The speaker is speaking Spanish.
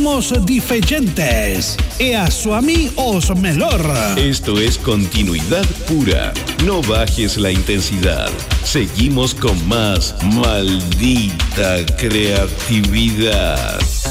somos diferentes e a su mí os melhor. Esto es continuidad pura. No bajes la intensidad. Seguimos con más maldita creatividad.